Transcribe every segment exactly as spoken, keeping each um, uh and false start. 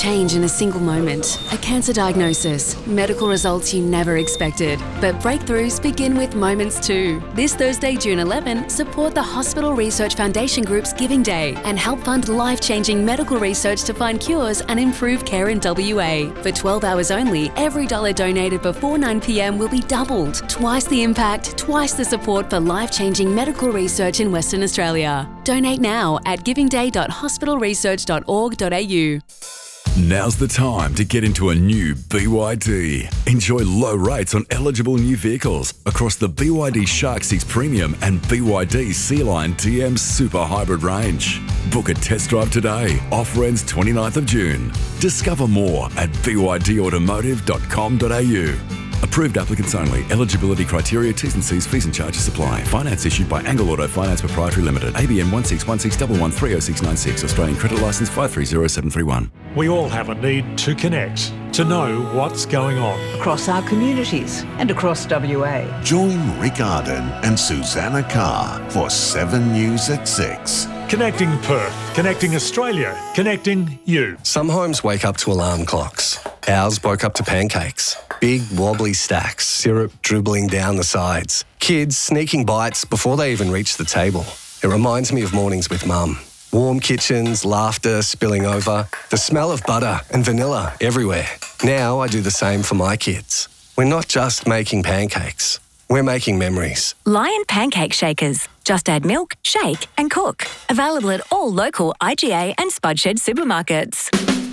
change in a single moment. A cancer diagnosis, medical results you never expected. But breakthroughs begin with moments too. This Thursday, June eleventh, support the Hospital Research Foundation Group's Giving Day and help fund life-changing medical research to find cures and improve care in W A. For twelve hours only, every dollar donated before nine p m will be doubled. Twice the impact, twice the support for life-changing medical research in Western Australia. Donate now at giving day dot hospital research dot org dot a u. Now's the time to get into a new B Y D. Enjoy low rates on eligible new vehicles across the B Y D Shark six Premium and B Y D Sea Line D M Super Hybrid range. Book a test drive today. Offer ends twenty-ninth of June. Discover more at b y d automotive dot com dot a u. Approved applicants only. Eligibility criteria, T's and C's, fees and charges apply. Finance issued by Angle Auto Finance Proprietary Limited. A B N one six one six one one three oh six nine six. Australian Credit Licence five three zero seven three one. We all have a need to connect, to know what's going on. Across our communities and across W A. Join Rick Arden and Susanna Carr for seven News at six. Connecting Perth, connecting Australia, connecting you. Some homes wake up to alarm clocks. Ours woke up to pancakes. Big wobbly stacks, syrup dribbling down the sides. Kids sneaking bites before they even reach the table. It reminds me of mornings with Mum. Warm kitchens, laughter spilling over, the smell of butter and vanilla everywhere. Now I do the same for my kids. We're not just making pancakes. We're making memories. Lion Pancake Shakers. Just add milk, shake and cook. Available at all local I G A and Spudshed supermarkets.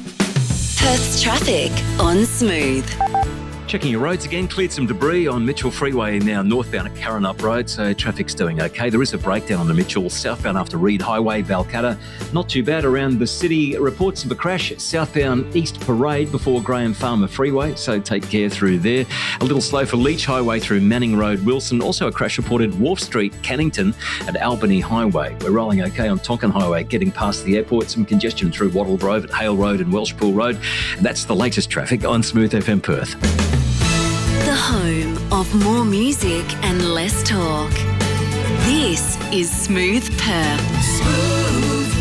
Perth's traffic on Smooth. Checking your roads again, cleared some debris on Mitchell Freeway now northbound at Karrinyup Road, so traffic's doing okay. There is a breakdown on the Mitchell southbound after Reed Highway, Balcatta. Not too bad around the city. Reports of a crash southbound East Parade before Graham Farmer Freeway, so take care through there. A little slow for Leach Highway through Manning Road, Wilson. Also a crash reported Wharf Street, Cannington at Albany Highway. We're rolling okay on Tonkin Highway, getting past the airport. Some congestion through Wattle Grove at Hale Road and Welshpool Road. And that's the latest traffic on Smooth F M Perth. The home of more music and less talk. This is Smooth Perth. Smooth.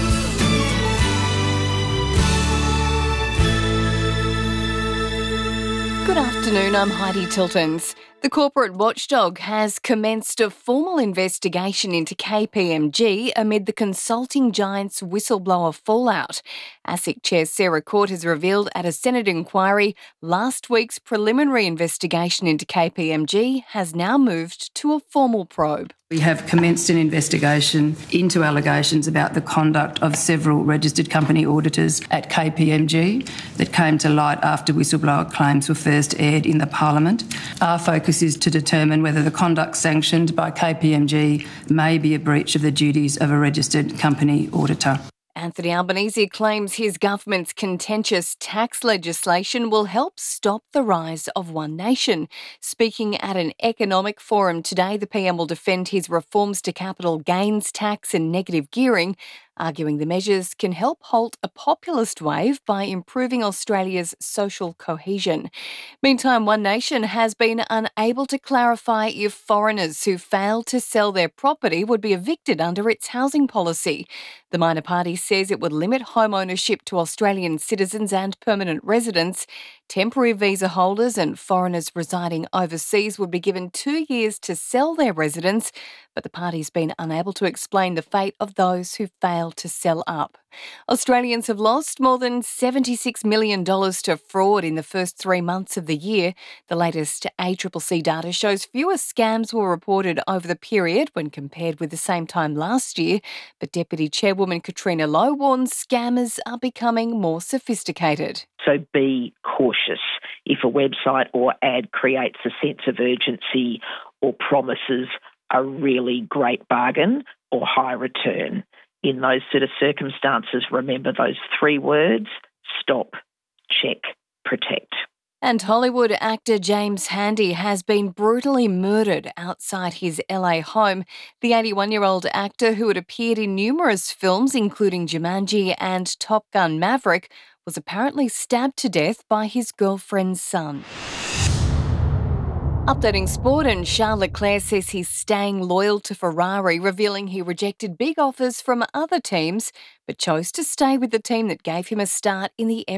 Good afternoon, I'm Heidi Tiltons. The corporate watchdog has commenced a formal investigation into K P M G amid the consulting giant's whistleblower fallout. ASIC Chair Sarah Court has revealed at a Senate inquiry last week's preliminary investigation into K P M G has now moved to a formal probe. We have commenced an investigation into allegations about the conduct of several registered company auditors at K P M G that came to light after whistleblower claims were first aired in the Parliament. Our focus is to determine whether the conduct sanctioned by K P M G may be a breach of the duties of a registered company auditor. Anthony Albanese claims his government's contentious tax legislation will help stop the rise of One Nation. Speaking at an economic forum today, the P M will defend his reforms to capital gains tax and negative gearing, arguing the measures can help halt a populist wave by improving Australia's social cohesion. Meantime, One Nation has been unable to clarify if foreigners who fail to sell their property would be evicted under its housing policy. The minor party says it would limit home ownership to Australian citizens and permanent residents. Temporary visa holders and foreigners residing overseas would be given two years to sell their residence, but the party's been unable to explain the fate of those who fail to sell up. Australians have lost more than seventy-six million dollars to fraud in the first three months of the year. The latest A C C C data shows fewer scams were reported over the period when compared with the same time last year, but Deputy Chairwoman Katrina Lowe warns scammers are becoming more sophisticated. So be cautious if a website or ad creates a sense of urgency or promises a really great bargain or high return. In those sort of circumstances, remember those three words: stop, check, protect. And Hollywood actor James Handy has been brutally murdered outside his L A home. The eighty-one-year-old actor, who had appeared in numerous films including Jumanji and Top Gun Maverick, was apparently stabbed to death by his girlfriend's son. Updating sport, and Charles Leclerc says he's staying loyal to Ferrari, revealing he rejected big offers from other teams but chose to stay with the team that gave him a start in the